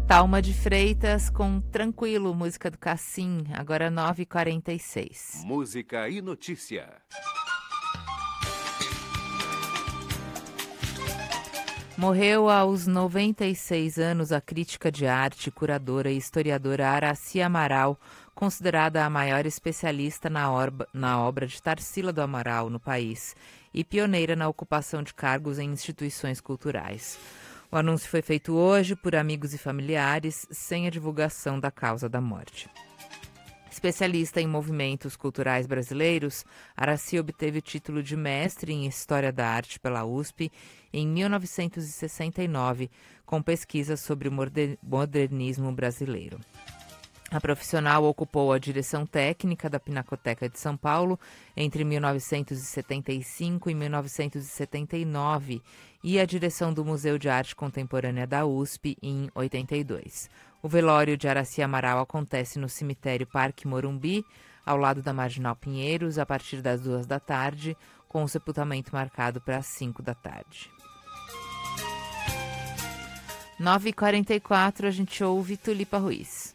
Thalma de Freitas com Tranquilo, música do Cassim, agora 9h46. Música e notícia. Morreu aos 96 anos a crítica de arte, curadora e historiadora Aracy Amaral, considerada a maior especialista na obra de Tarsila do Amaral no país e pioneira na ocupação de cargos em instituições culturais. O anúncio foi feito hoje por amigos e familiares, sem a divulgação da causa da morte. Especialista em movimentos culturais brasileiros, Aracy obteve o título de mestre em História da Arte pela USP em 1969, com pesquisas sobre o modernismo brasileiro. A profissional ocupou a direção técnica da Pinacoteca de São Paulo entre 1975 e 1979 e a direção do Museu de Arte Contemporânea da USP em 82. O velório de Aracy Amaral acontece no cemitério Parque Morumbi, ao lado da Marginal Pinheiros, a partir das 14h, com o sepultamento marcado para as 17h. 9h44, a gente ouve Tulipa Ruiz.